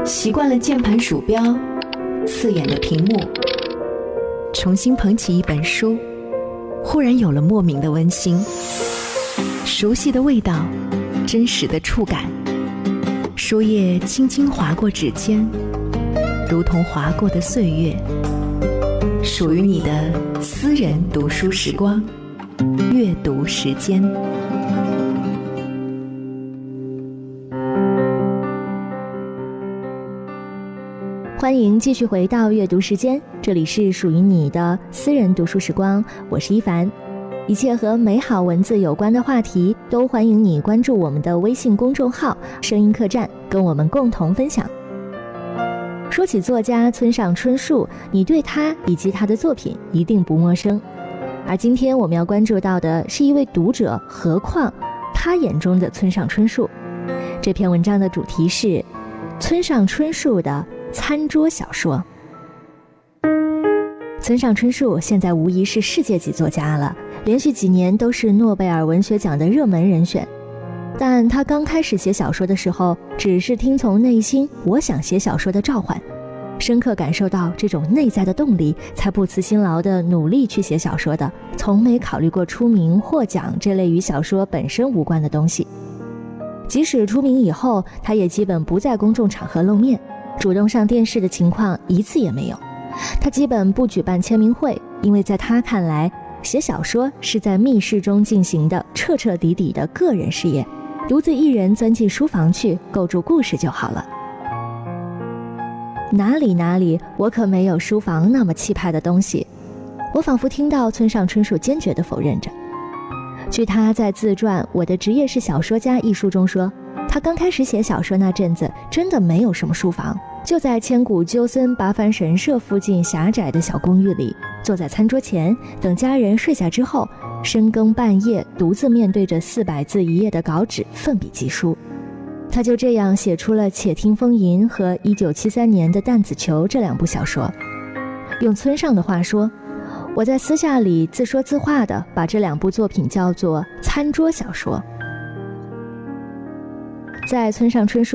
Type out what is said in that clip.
习惯了键盘鼠标，刺眼的屏幕，重新捧起一本书，忽然有了莫名的温馨，熟悉的味道，真实的触感，书页轻轻划过指尖，如同划过的岁月，属于你的私人读书时光，阅读时间。 欢迎继续回到阅读时间，这里是属于你的私人读书时光，我是一凡。一切和美好文字有关的话题，都欢迎你关注我们的微信公众号声音客栈，跟我们共同分享。说起作家村上春树，你对他以及他的作品一定不陌生。而今天我们要关注到的是一位读者何况他眼中的村上春树。这篇文章的主题是村上春树的餐桌小说。村上春树现在无疑是世界级作家了，连续几年都是诺贝尔文学奖的热门人选。但他刚开始写小说的时候，只是听从内心我想写小说的召唤，深刻感受到这种内在的动力，才不辞辛劳地努力去写小说的，从没考虑过出名获奖这类与小说本身无关的东西。即使出名以后，他也基本不在公众场合露面，主动上电视的情况一次也没有。他基本不举办签名会，因为在他看来，写小说是在密室中进行的彻彻底底的个人事业，独自一人钻进书房去构筑故事就好了。哪里，我可没有书房那么气派的东西。我仿佛听到村上春树坚决地否认着。据他在自传《我的职业是小说家》一书中说，他刚开始写小说那阵子真的没有什么书房，就在千古鸠森八幡神社附近狭窄的小公寓里，坐在餐桌前，等家人睡下之后，深更半夜独自面对着400字一页的稿纸奋笔疾书。他就这样写出了《且听风吟》和1973年的《弹子球》这2部小说。用村上的话说，我在私下里自说自话地把这2部作品叫做餐桌小说。在村上春树